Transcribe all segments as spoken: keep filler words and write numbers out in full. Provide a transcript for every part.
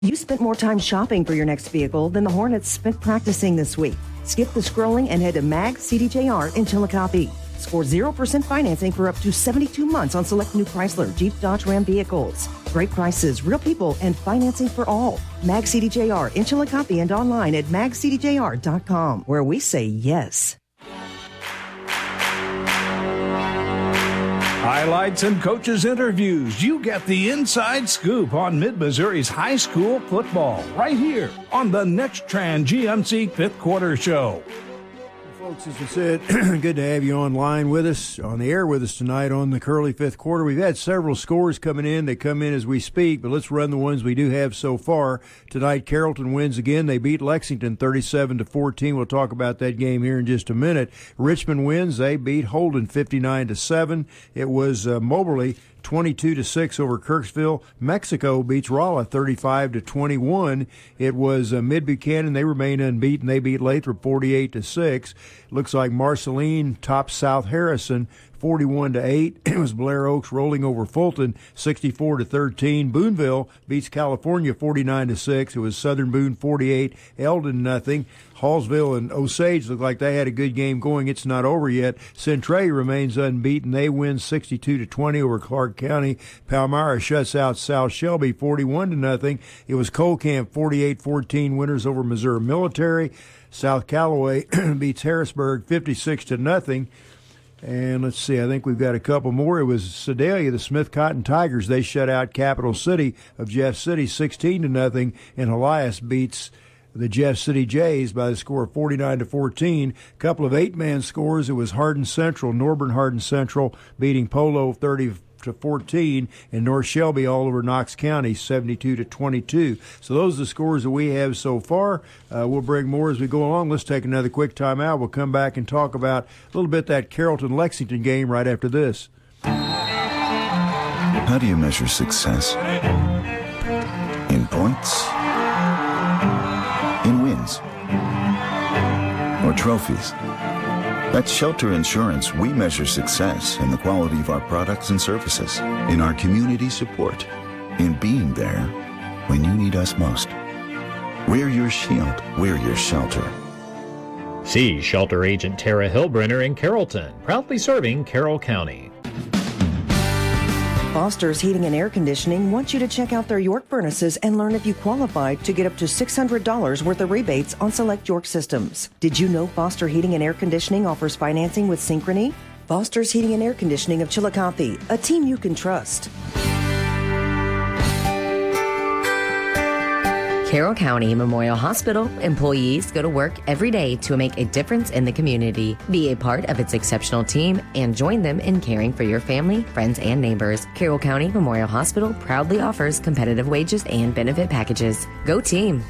You spent more time shopping for your next vehicle than the Hornets spent practicing this week. Skip the scrolling and head to Mag C D J R in Chillicothe. Score zero percent financing for up to seventy-two months on select new Chrysler, Jeep, Dodge, Ram vehicles. Great prices, real people, and financing for all. Mag C D J R in Chillicothe and online at mag c d j r dot com, where we say yes. Highlights and coaches' interviews. You get the inside scoop on Mid-Missouri's high school football right here on the Next Trans G M C Fifth Quarter Show. Folks, as we said, good to have you online with us, on the air with us tonight on the Curly Fifth Quarter. We've had several scores coming in. They come in as we speak, but let's run the ones we do have so far. Tonight, Carrollton wins again. They beat Lexington thirty-seven to fourteen. We'll talk about that game here in just a minute. Richmond wins. They beat Holden fifty-nine to seven. It was uh, Moberly twenty-two to six over Kirksville. Mexico beats Rolla thirty-five to twenty-one. It was uh, Mid Buchanan. They remain unbeaten. They beat Lathrop forty-eight to six. Looks like Marceline tops South Harrison forty-one to eight. It was Blair Oaks rolling over Fulton sixty-four to thirteen. Boonville beats California forty-nine to six. It was Southern Boone forty-eight, Eldon nothing. Hallsville and Osage look like they had a good game going. It's not over yet. Centray remains unbeaten. They win sixty-two to twenty over Clark County. Palmyra shuts out South Shelby forty-one to nothing. It was Colcamp forty-eight fourteen winners over Missouri Military. South Callaway beats Harrisburg fifty-six to nothing. And let's see, I think we've got a couple more. It was Sedalia, the Smith Cotton Tigers. They shut out Capital City of Jeff City sixteen to nothing, and Elias beats the Jeff City Jays by the score of forty-nine to fourteen. A couple of eight-man scores. It was Hardin Central, Norburn Hardin Central beating Polo thirty to fourteen, and North Shelby all over Knox County seventy-two to twenty-two. So those are the scores that we have so far. Uh, we'll bring more as we go along. Let's take another quick time out. We'll come back and talk about a little bit that Carrollton-Lexington game right after this. How do you measure success? In points? In wins? Or trophies? At Shelter Insurance, we measure success in the quality of our products and services, in our community support, in being there when you need us most. We're your shield. We're your shelter. See Shelter Agent Tara Hillbrenner in Carrollton, proudly serving Carroll County. Foster's Heating and Air Conditioning wants you to check out their York furnaces and learn if you qualify to get up to six hundred dollars worth of rebates on select York systems. Did you know Foster Heating and Air Conditioning offers financing with Synchrony? Foster's Heating and Air Conditioning of Chillicothe, a team you can trust. Carroll County Memorial Hospital employees go to work every day to make a difference in the community. Be a part of its exceptional team and join them in caring for your family, friends, and neighbors. Carroll County Memorial Hospital proudly offers competitive wages and benefit packages. Go team!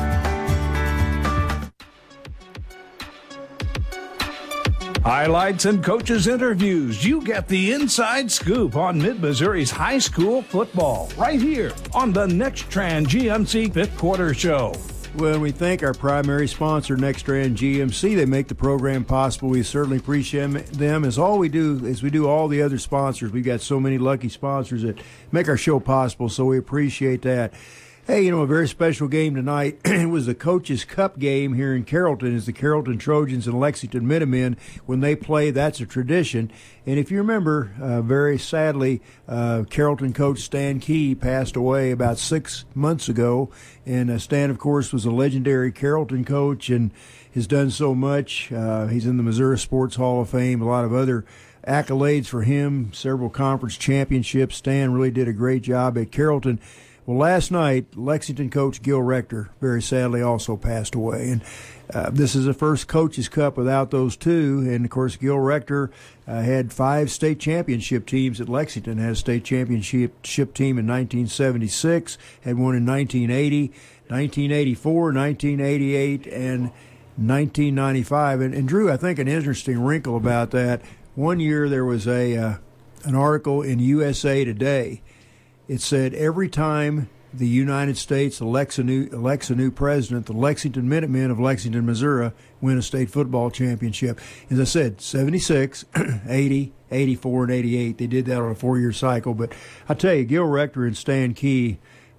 Highlights and coaches' interviews. You get the inside scoop on Mid-Missouri's high school football right here on the Next Trans G M C Fifth Quarter Show. Well, we thank our primary sponsor, Next Trans G M C. They make the program possible. We certainly appreciate them. As all we do, as we do all the other sponsors, we've got so many lucky sponsors that make our show possible, so we appreciate that. Hey, you know, a very special game tonight. It was the Coaches Cup game here in Carrollton. It's the Carrollton Trojans and Lexington Minutemen. When they play, that's a tradition. And if you remember, uh, very sadly, uh, Carrollton coach Stan Key passed away about six months ago. And uh, Stan, of course, was a legendary Carrollton coach and has done so much. Uh, he's in the Missouri Sports Hall of Fame, a lot of other accolades for him, several conference championships. Stan really did a great job at Carrollton. Well, last night, Lexington coach Gil Rector very sadly also passed away. And uh, this is the first Coaches Cup without those two. And, of course, Gil Rector uh, had five state championship teams at Lexington. Had a state championship team in nineteen seventy-six, had one in nineteen eighty, nineteen eighty-four, nineteen eighty-eight, and nineteen ninety-five. And, and Drew, I think an interesting wrinkle about that, one year there was a uh, an article in U S A Today. It said every time the United States elects a new elects a new president, the Lexington Minutemen of Lexington, Missouri, win a state football championship. As I said, seventy-six, eighty, eighty-four, and eighty-eight. They did that on a four-year cycle. But I tell you, Gil Rector and Stan Key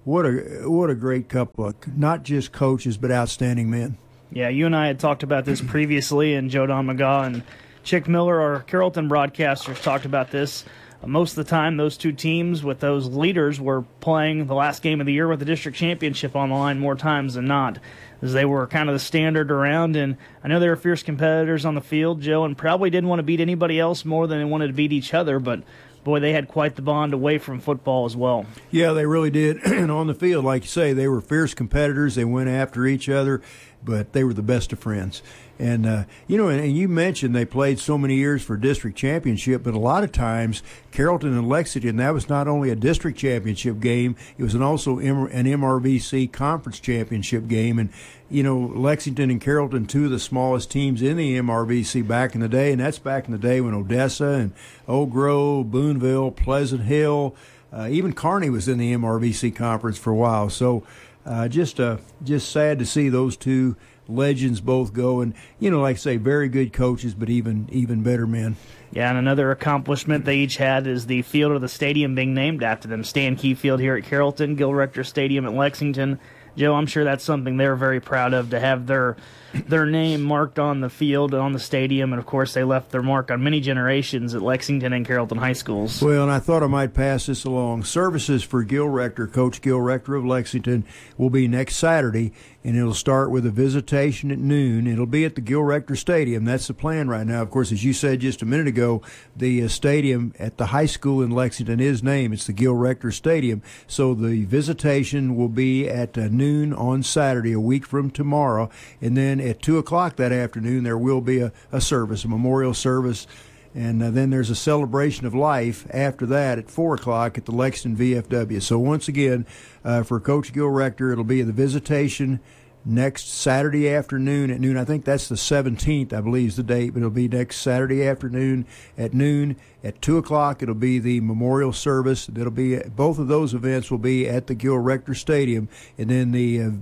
what a what a great couple of not just coaches but outstanding men. Yeah, you and I had talked about this previously, and Joe Don McGaw and Chick Miller, our Carrollton broadcasters, talked about this. Uh, most of the time, those two teams with those leaders were playing the last game of the year with the district championship on the line more times than not, as they were kind of the standard around. And I know they were fierce competitors on the field, Joe, and probably didn't want to beat anybody else more than they wanted to beat each other, but boy, they had quite the bond away from football as well. Yeah, they really did. And on the field, like you say, they were fierce competitors. They went after each other, but they were the best of friends. And, uh, you know, and, and you mentioned they played so many years for district championship, but a lot of times Carrollton and Lexington, that was not only a district championship game, it was an also M- an M R V C conference championship game. And, you know, Lexington and Carrollton, two of the smallest teams in the M R V C back in the day, and that's back in the day when Odessa and Oak Grove, Boonville, Pleasant Hill, uh, even Kearney was in the M R V C conference for a while. So uh, just uh, just sad to see those two legends both go, and you know, like I say, very good coaches, but even even better men. Yeah, and another accomplishment they each had is the field of the stadium being named after them. Stan Key Field here at Carrollton, Gil Rector Stadium at Lexington. Joe, I'm sure that's something they're very proud of, to have their their name marked on the field, on the stadium, and of course they left their mark on many generations at Lexington and Carrollton high schools. Well, and I thought I might pass this along. Services for Gil Rector, Coach Gil Rector of Lexington, will be next Saturday, and it'll start with a visitation at noon. It'll be at the Gil Rector Stadium. That's the plan right now. Of course, as you said just a minute ago, the uh, stadium at the high school in Lexington is named. It's the Gil Rector Stadium. So the visitation will be at uh, noon on Saturday, a week from tomorrow, and then at two o'clock that afternoon there will be a, a service, a memorial service, and uh, then there's a celebration of life after that at four o'clock at the Lexington V F W. So once again, uh, for Coach Gil Rector, it'll be the visitation next Saturday afternoon at noon. I think that's the seventeenth, I believe is the date, but it'll be next Saturday afternoon at noon. At two o'clock, it'll be the memorial service. That'll be, both of those events will be at the Gil Rector Stadium, and then the uh,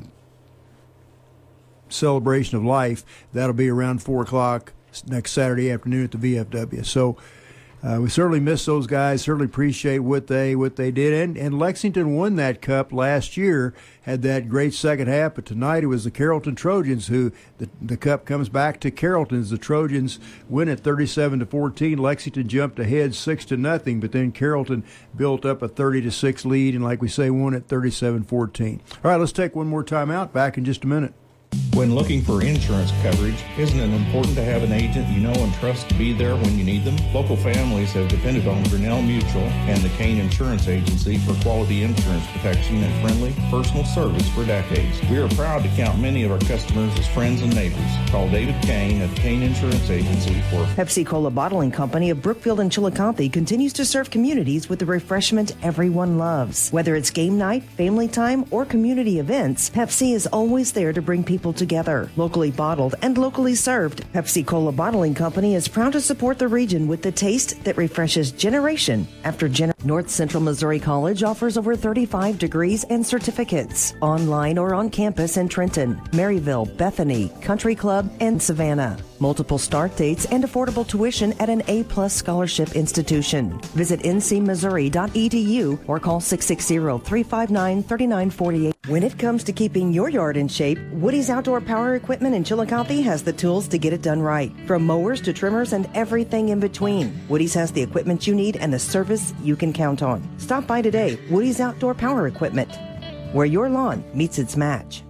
celebration of life, that'll be around four o'clock next Saturday afternoon at the V F W. So uh, we certainly miss those guys, certainly appreciate what they what they did. And, and Lexington won that cup last year, had that great second half, but tonight it was the Carrollton Trojans who, the, the cup comes back to Carrollton as the Trojans win at thirty-seven to fourteen. Lexington jumped ahead six to nothing, but then Carrollton built up a thirty to six lead, and like we say, won at thirty-seven fourteen. All right, let's take one more time out. Back in just a minute. When looking for insurance coverage, isn't it important to have an agent you know and trust to be there when you need them? Local families have depended on Grinnell Mutual and the Kane Insurance Agency for quality insurance protection and friendly, personal service for decades. We are proud to count many of our customers as friends and neighbors. Call David Kane at the Kane Insurance Agency for Pepsi-Cola Bottling Company of Brookfield and Chillicothe continues to serve communities with the refreshment everyone loves. Whether it's game night, family time, or community events, Pepsi is always there to bring people together. Locally bottled and locally served, Pepsi-Cola Bottling Company is proud to support the region with the taste that refreshes generation after generation. North Central Missouri College offers over thirty-five degrees and certificates, online or on campus in Trenton, Maryville, Bethany, Country Club, and Savannah. Multiple start dates and affordable tuition at an A-plus scholarship institution. Visit n c missouri dot e d u or call six six zero, three five nine, three nine four eight. When it comes to keeping your yard in shape, Woody's Outdoor Power Equipment in Chillicothe has the tools to get it done right. From mowers to trimmers and everything in between, Woody's has the equipment you need and the service you can count on. Stop by today. Woody's Outdoor Power Equipment, where your lawn meets its match.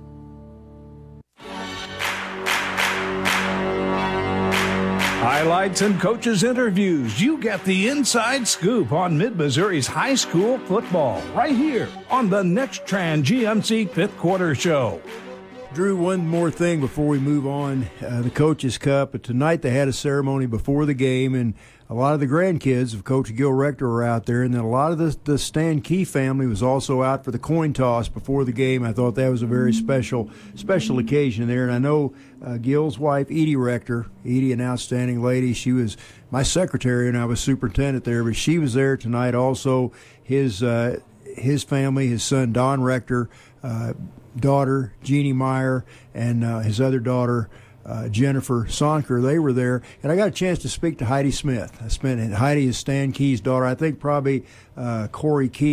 Highlights and coaches' interviews. You get the inside scoop on Mid-Missouri's high school football right here on the Next Trans G M C Fifth Quarter Show. Drew, one more thing before we move on. Uh, the Coaches Cup. But tonight they had a ceremony before the game, and a lot of the grandkids of Coach Gil Rector were out there, and then a lot of the, the Stan Key family was also out for the coin toss before the game. I thought that was a very special special occasion there. And I know uh, Gil's wife, Edie Rector, Edie, an outstanding lady. She was my secretary, and I was superintendent there, but she was there tonight also. His, uh, his family, his son, Don Rector, uh, daughter, Jeannie Meyer, and uh, his other daughter, Uh, Jennifer Sonker, they were there, and I got a chance to speak to Heidi Smith. I spent Heidi is Stan Key's daughter. I think probably uh, Corey Key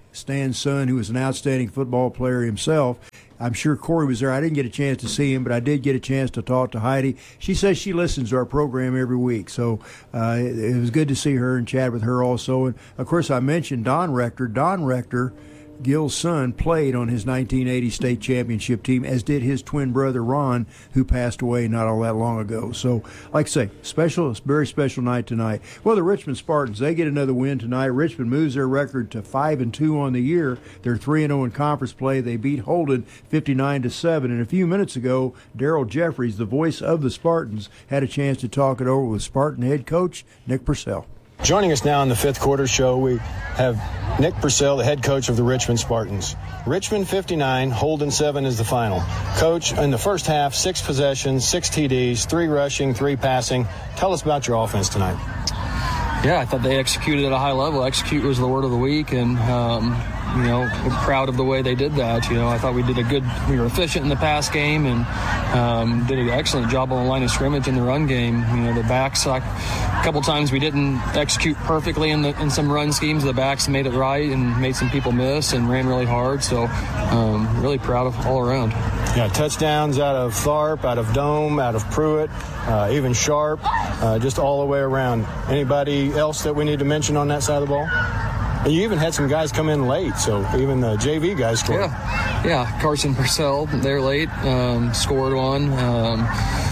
Stan's son, who was an outstanding football player himself. I'm sure Corey was there. I didn't get a chance to see him, but I did get a chance to talk to Heidi. She says she listens to our program every week, so uh, it, it was good to see her and chat with her also. And, of course, I mentioned Don Rector. Don Rector, Gil's son, played on his nineteen eighty state championship team, as did his twin brother Ron, who passed away not all that long ago. So, like I say, special, it's a very special night tonight. Well, the Richmond Spartans, they get another win tonight. Richmond moves their record to five and two on the year. They're three and oh in conference play. They beat Holden fifty-nine to seven. And a few minutes ago, Daryl Jeffries, the voice of the Spartans, had a chance to talk it over with Spartan head coach Nick Purcell. Joining us now on the fifth quarter show, we have Nick Purcell, the head coach of the Richmond Spartans. Richmond fifty-nine, Holden seven is the final. Coach, in the first half, six possessions, six T Ds, three rushing, three passing. Tell us about your offense tonight. Yeah, I thought they executed at a high level. Execute was the word of the week, and um, you know, I'm proud of the way they did that. You know, I thought we did a good, we were efficient in the pass game, and um, did an excellent job on the line of scrimmage in the run game. You know, the backs, like, a couple times we didn't execute perfectly in the in some run schemes. The backs made it right and made some people miss and ran really hard. So, um, really proud of all around. Yeah, touchdowns out of Tharp, out of Dome, out of Pruitt, uh, even Sharp, uh, just all the way around. Anybody else that we need to mention on that side of the ball? And you even had some guys come in late, so even the J V guys scored. Yeah, yeah. Carson Purcell, they're late, um, scored one. Um,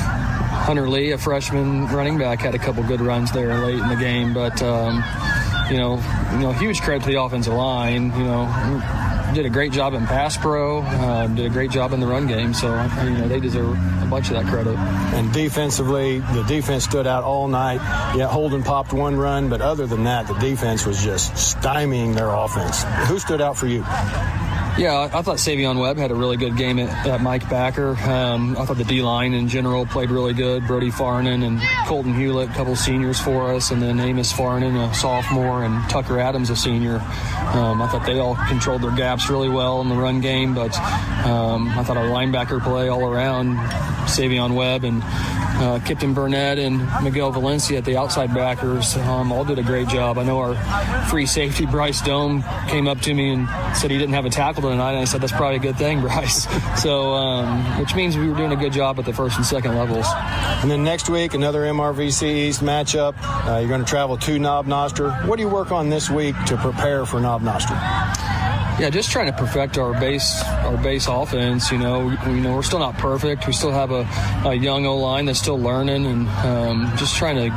Hunter Lee, a freshman running back, had a couple good runs there late in the game, but um, you know, you know, huge credit to the offensive line. You know, did a great job in pass pro, uh, did a great job in the run game, so you know they deserve a bunch of that credit. And defensively, the defense stood out all night. Yeah, Holden popped one run, but other than that, the defense was just stymieing their offense. Who stood out for you? Yeah, I thought Savion Webb had a really good game at, at Mike Backer. Um, I thought the D-line in general played really good. Brody Farnan and Colton Hewlett, a couple seniors for us, and then Amos Farnan, a sophomore, and Tucker Adams, a senior. Um, I thought they all controlled their gaps really well in the run game, but um, I thought our linebacker play all around, Savion Webb and uh, Kipton Burnett and Miguel Valencia at the outside backers, um, all did a great job. I know our free safety, Bryce Dome, came up to me and said he didn't have a tackle tonight, and I said, that's probably a good thing, Bryce. So, um, which means we were doing a good job at the first and second levels. And then next week, another M R V C East matchup. Uh, you're going to travel to Knob Noster. What do you work on this week to prepare for Knob Noster? Yeah, just trying to perfect our base, our base offense. You know, we, you know, we're still not perfect. We still have a, a young O-line that's still learning, and um, just trying to,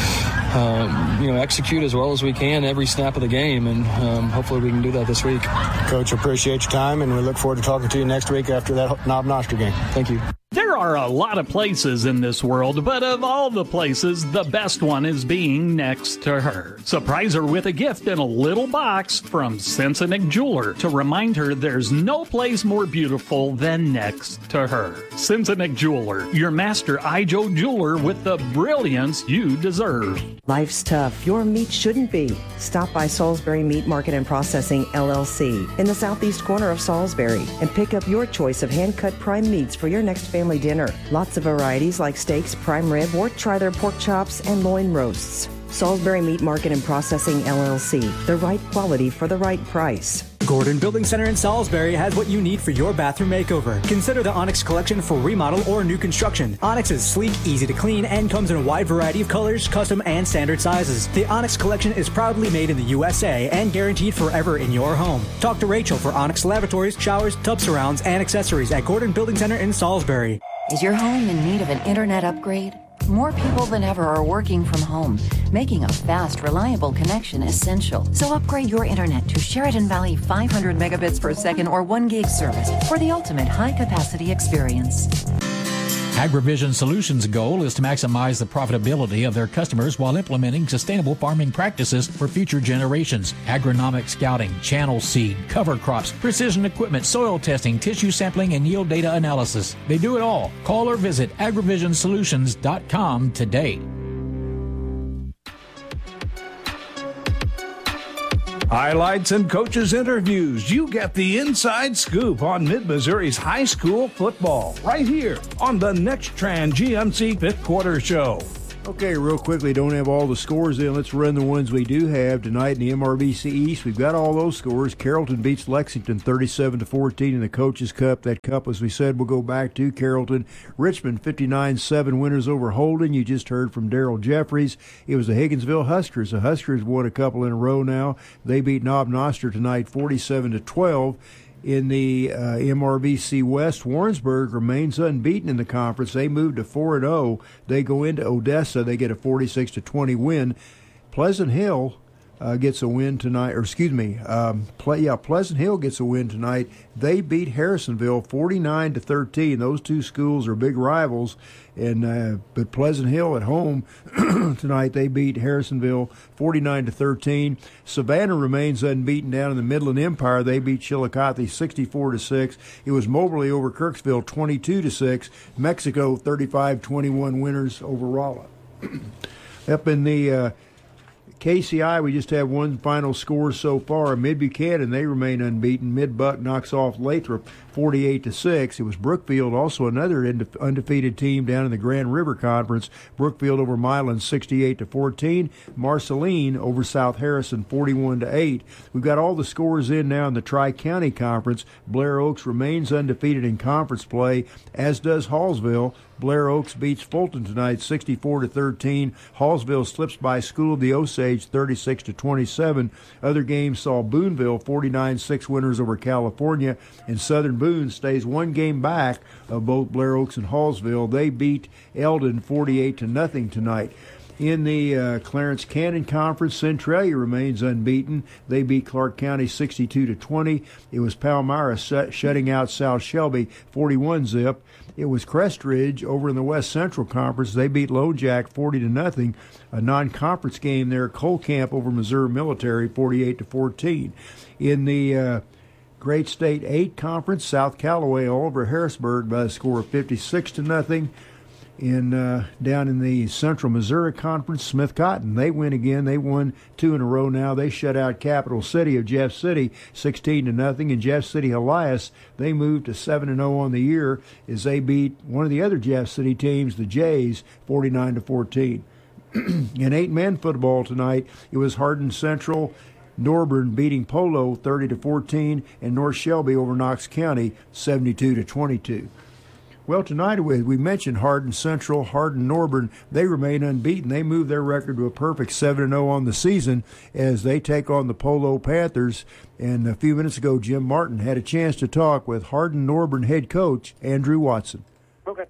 um, you know, execute as well as we can every snap of the game, and um, hopefully we can do that this week. Coach, appreciate your time, and we look forward to talking to you next week after that Knob Noster game. Thank you. There are a lot of places in this world, but of all the places, the best one is being next to her. Surprise her with a gift in a little box from Sensenig Jeweler to remind her there's no place more beautiful than next to her. Sensenig Jeweler, your master I J O jeweler with the brilliance you deserve. Life's tough. Your meat shouldn't be. Stop by Salisbury Meat Market and Processing, L L C, in the southeast corner of Salisbury, and pick up your choice of hand-cut prime meats for your next family dinner. Lots of varieties like steaks, prime rib, or try their pork chops and loin roasts. Salisbury Meat Market and Processing, L L C, the right quality for the right price. Gordon Building Center in Salisbury has what you need for your bathroom makeover. Consider the Onyx Collection for remodel or new construction. Onyx is sleek, easy to clean, and comes in a wide variety of colors, custom, and standard sizes. The Onyx Collection is proudly made in the U S A and guaranteed forever in your home. Talk to Rachel for Onyx lavatories, showers, tub surrounds, and accessories at Gordon Building Center in Salisbury. Is your home in need of an internet upgrade? More people than ever are working from home, making a fast, reliable connection essential. So upgrade your internet to Sheridan Valley five hundred megabits per second or one gig service for the ultimate high-capacity experience. AgriVision Solutions' goal is to maximize the profitability of their customers while implementing sustainable farming practices for future generations. Agronomic scouting, channel seed, cover crops, precision equipment, soil testing, tissue sampling, and yield data analysis. They do it all. Call or visit agrivision solutions dot com today. Highlights and coaches' interviews. You get the inside scoop on Mid-Missouri's high school football right here on the Next Trans G M C fifth Quarter Show. Okay, real quickly, don't have all the scores in. Let's run the ones we do have tonight in the M R B C East. We've got all those scores. Carrollton beats Lexington thirty-seven to fourteen in the Coaches Cup. That cup, as we said, will go back to Carrollton. Richmond fifty-nine seven winners over Holden. You just heard from Daryl Jeffries. It was the Higginsville Huskers. The Huskers won a couple in a row now. They beat Knob Noster tonight forty-seven to twelve. In the uh, M R B C West, Warrensburg remains unbeaten in the conference. They moved to four and oh. They go into Odessa. They get a forty-six to twenty win. Pleasant Hill uh, gets a win tonight, or excuse me, um, play, yeah, Pleasant Hill gets a win tonight. They beat Harrisonville forty-nine to thirteen. Those two schools are big rivals, and uh, but Pleasant Hill at home tonight, they beat Harrisonville forty-nine to thirteen. Savannah remains unbeaten down in the Midland Empire. They beat Chillicothe sixty-four to six. It was Moberly over Kirksville twenty-two to six. Mexico thirty-five twenty-one winners over Rolla. Up in the uh, K C I, we just have one final score so far. Mid Buchanan, they remain unbeaten. Mid Buck knocks off Lathrop forty-eight to six. It was Brookfield, also another undefeated team down in the Grand River Conference. Brookfield over Milan sixty-eight to fourteen. Marceline over South Harrison forty-one to eight. We've got all the scores in now in the Tri-County Conference. Blair Oaks remains undefeated in conference play, as does Hallsville. Blair Oaks beats Fulton tonight sixty-four to thirteen. Hallsville slips by School of the Osage thirty-six to twenty-seven. Other games saw Boonville forty-nine six winners over California, and Southern Boone stays one game back of both Blair Oaks and Hallsville. They beat Eldon forty-eight to nothing tonight. In the uh, Clarence Cannon Conference, Centralia remains unbeaten. They beat Clark County sixty-two to twenty. It was Palmyra set, shutting out South Shelby forty-one zip. It was Crest Ridge over in the West Central Conference. They beat Lone Jack forty to nothing. A non-conference game there, Cole Camp over Missouri Military forty-eight to fourteen. In the uh, Great State eight Conference, South Callaway all over Harrisburg by a score of fifty-six to nothing. In uh, down in the Central Missouri Conference, Smith Cotton, they win again. They won two in a row now. They shut out Capital City of Jeff City sixteen to nothing. And Jeff City Elias, they moved to seven and oh on the year as they beat one of the other Jeff City teams, the Jays, forty-nine to fourteen. In eight-man football tonight, it was Hardin Central Norburn beating Polo thirty to fourteen, and North Shelby over Knox County seventy-two to twenty-two. Well, tonight we mentioned Hardin Central, Hardin Norburn. They remain unbeaten. They move their record to a perfect seven and oh on the season as they take on the Polo Panthers. And a few minutes ago, Jim Martin had a chance to talk with Hardin Norburn head coach Andrew Watson. Okay.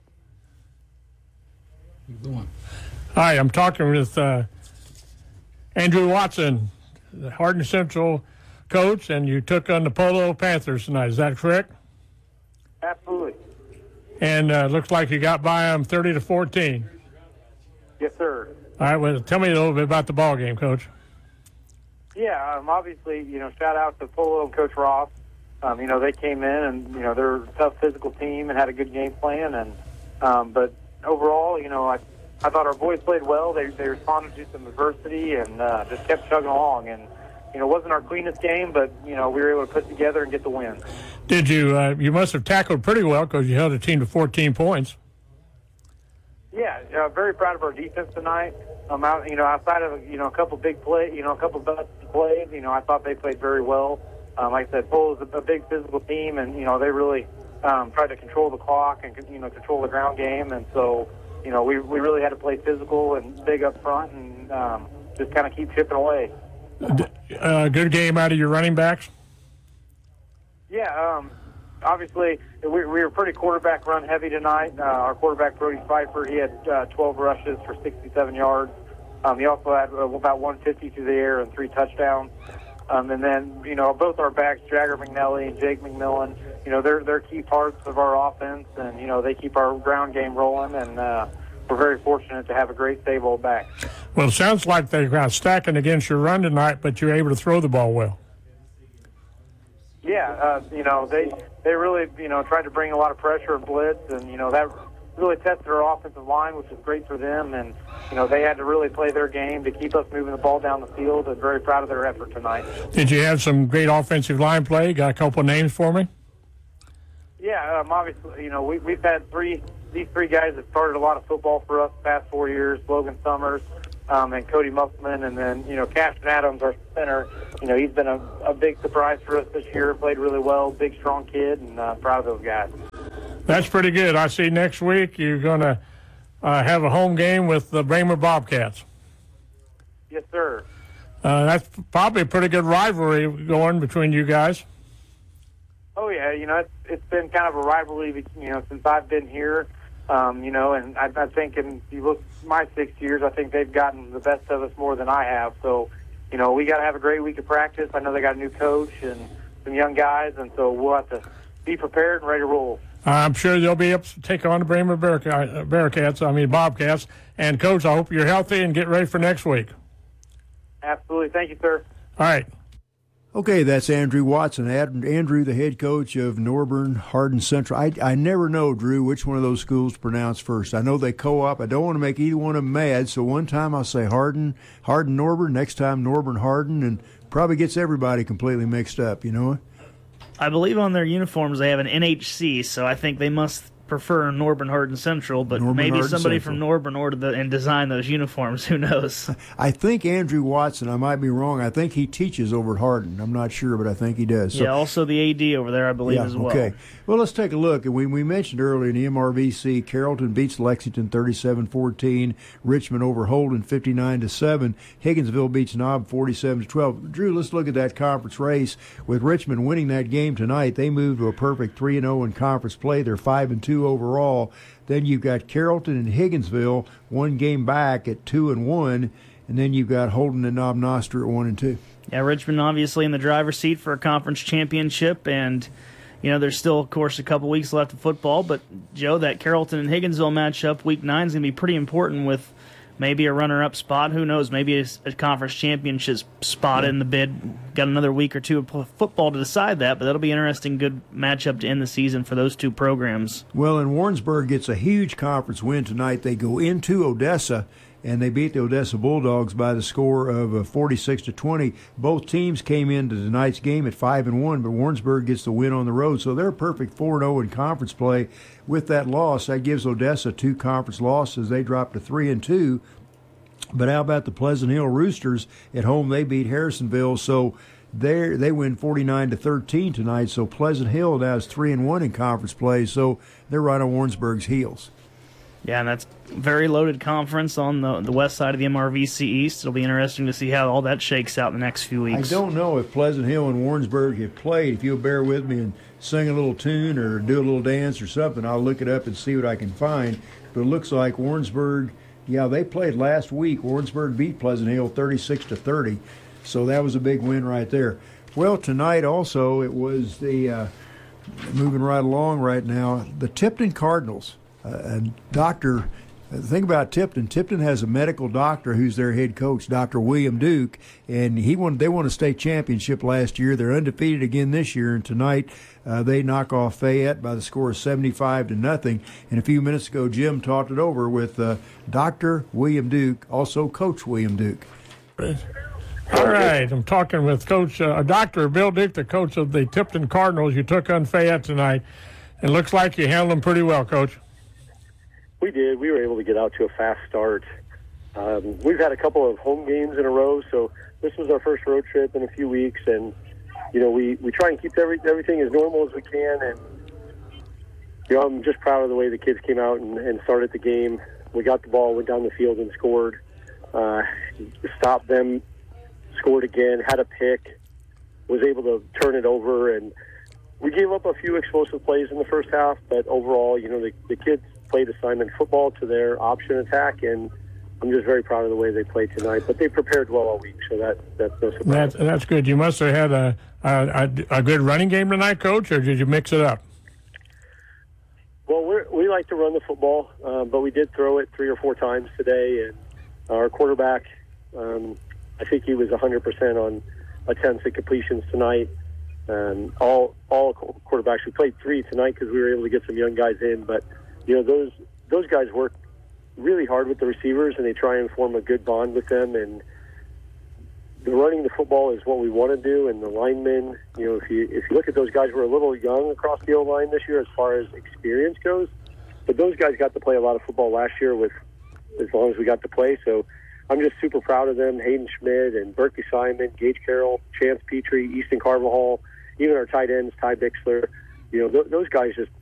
Hi, I'm talking with uh, Andrew Watson, the Hardin Central coach, and you took on the Polo Panthers tonight. Is that correct? Absolutely. And uh, looks like you got by them thirty to fourteen. Yes, sir. All right, well, tell me a little bit about the ball game, Coach. Yeah, um, obviously, you know, shout out to Polo and Coach Ross. Um, you know, they came in and, you know, they're a tough physical team and had a good game plan. And um, but overall, you know, I I thought our boys played well. They they responded to some adversity and uh, just kept chugging along. And, you know, it wasn't our cleanest game, but, you know, we were able to put together and get the win. Did you, uh, you must have tackled pretty well because you held a team to fourteen points. Yeah, uh, very proud of our defense tonight. Um, out, you know, outside of, you know, a couple big plays, you know, a couple busted plays, you know, I thought they played very well. Um, like I said, Polo's a, a big physical team, and, you know, they really um, tried to control the clock and, you know, control the ground game. And so, you know, we, we really had to play physical and big up front and um, just kind of keep chipping away. Uh, good game out of your running backs? Yeah, um, obviously we, we were pretty quarterback run heavy tonight. Uh, our quarterback Brody Pfeiffer, he had uh, twelve rushes for sixty-seven yards. Um, he also had uh, about one fifty through the air and three touchdowns. Um, and then, you know, both our backs, Jagger McNelly and Jake McMillan, you know, they're they're key parts of our offense, and you know they keep our ground game rolling. And uh, we're very fortunate to have a great stable back. Well, it sounds like they're kind of stacking against your run tonight, but you're able to throw the ball well. Yeah, uh, you know, they they really, you know, tried to bring a lot of pressure and blitz, and, you know, that really tested our offensive line, which was great for them. And, you know, they had to really play their game to keep us moving the ball down the field, and very proud of their effort tonight. Did you have some great offensive line play? Got a couple of names for me? Yeah, um, obviously, you know, we, we've had three these three guys have started a lot of football for us the past four years. Logan Summers um, and Cody Musselman, and then you know Cashton Adams, our center. You know he's been a, a big surprise for us this year. Played really well, big strong kid, and uh, proud of those guys. That's pretty good. I see next week you're going to uh, have a home game with the Bremer Bobcats. Yes, sir. Uh, that's probably a pretty good rivalry going between you guys. Oh yeah, you know it's, it's been kind of a rivalry, you know, since I've been here. Um, you know, and I, I think, and you look my six years, I think they've gotten the best of us more than I have. So, you know, we got to have a great week of practice. I know they got a new coach and some young guys, and so we'll have to be prepared and ready to roll. I'm sure they'll be up to take on the Bremer Bearcats, Bearcats, I mean Bobcats. And Coach, I hope you're healthy and get ready for next week. Absolutely. Thank you, sir. All right. Okay, that's Andrew Watson. Ad- Andrew, the head coach of Norburn Hardin Central. I, I never know, Drew, which one of those schools to pronounce first. I know they co-op. I don't want to make either one of them mad, so one time I'll say Hardin, Hardin Norburn, next time Norburn Hardin, and probably gets everybody completely mixed up, you know? I believe on their uniforms they have an N H C, so I think they must prefer Norburn Hardin Central, but Norburn maybe Hardin somebody Central. from Norburn ordered the, and designed those uniforms. Who knows? I think Andrew Watson, I might be wrong, I think he teaches over at Hardin. I'm not sure, but I think he does. So, yeah, also the A D over there, I believe, yeah, as well. Okay. Well, let's take a look. We, we mentioned earlier in the M R V C, Carrollton beats Lexington thirty-seven fourteen. Richmond over Holden fifty-nine to seven. Higginsville beats Knob forty-seven to twelve. Drew, let's look at that conference race. With Richmond winning that game tonight, they moved to a perfect three and oh in conference play. They're five and two overall. Then you've got Carrollton and Higginsville, one game back at two and one, and then you've got Holden and Knob Noster at one and two. Yeah, Richmond obviously in the driver's seat for a conference championship, and you know there's still, of course, a couple weeks left of football. But Joe, that Carrollton and Higginsville matchup, week nine, is going to be pretty important with maybe a runner-up spot. Who knows? Maybe a, a conference championship spot Yeah. in the bid. Got another week or two of football to decide that, but that'll be an interesting, good matchup to end the season for those two programs. Well, and Warrensburg gets a huge conference win tonight. They go into Odessa, and they beat the Odessa Bulldogs by the score of uh, forty-six to twenty. Both teams came into tonight's game at five and one, but Warrensburg gets the win on the road, so they're a perfect four and oh in conference play. With that loss, that gives Odessa two conference losses. They drop to three and two. But how about the Pleasant Hill Roosters at home? They beat Harrisonville, so they they win forty-nine to thirteen tonight. So Pleasant Hill now is three and one in conference play, so they're right on Warrensburg's heels. Yeah, and that's a very loaded conference on the the west side of the M R V C East. It'll be interesting to see how all that shakes out in the next few weeks. I don't know if Pleasant Hill and Warrensburg have played. If you'll bear with me and sing a little tune or do a little dance or something, I'll look it up and see what I can find. But it looks like Warrensburg, yeah, they played last week. Warrensburg beat Pleasant Hill thirty-six to thirty, so that was a big win right there. Well, tonight also it was the, uh, moving right along right now, the Tipton Cardinals. Uh, and Doctor, the thing about Tipton, Tipton has a medical doctor who's their head coach, Doctor William Duke, and he won. They won a state championship last year. They're undefeated again this year, and tonight uh, they knock off Fayette by the score of seventy-five to nothing. And a few minutes ago, Jim talked it over with uh, Doctor William Duke, also Coach William Duke. All right, I'm talking with Coach, uh, Doctor Bill Duke, the coach of the Tipton Cardinals. You took on Fayette tonight. It looks like you handled them pretty well, Coach. We did. We were able to get out to a fast start. Um, we've had a couple of home games in a row, so this was our first road trip in a few weeks. And, you know, we, we try and keep every, everything as normal as we can. And, you know, I'm just proud of the way the kids came out and, and started the game. We got the ball, went down the field and scored. Uh, stopped them, scored again, had a pick, was able to turn it over. And we gave up a few explosive plays in the first half, but overall, you know, the, the kids played assignment football to their option attack, and I'm just very proud of the way they played tonight. But they prepared well all week, so that that's no surprise. That's, that's good. You must have had a, a, a good running game tonight, Coach, or did you mix it up? Well, we're, we like to run the football, um, but we did throw it three or four times today, and our quarterback, um, I think he was one hundred percent on attempts and completions tonight. Um, all all quarterbacks, we played three tonight because we were able to get some young guys in, but you know, those those guys work really hard with the receivers, and they try and form a good bond with them. And the running the football is what we want to do. And the linemen, you know, if you if you look at those guys, we're a little young across the O-line this year as far as experience goes. but those guys got to play a lot of football last year with as long as we got to play. So I'm just super proud of them. Hayden Schmidt and Berkey Simon, Gage Carroll, Chance Petrie, Easton Carvajal, even our tight ends, Ty Bixler. You know, th- those guys just